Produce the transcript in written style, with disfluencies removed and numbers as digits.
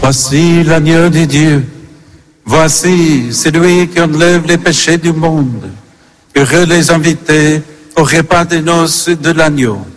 Voici l'agneau de Dieu. Voici celui qui enlève les péchés du monde. Heureux les invités au repas de noces de l'agneau.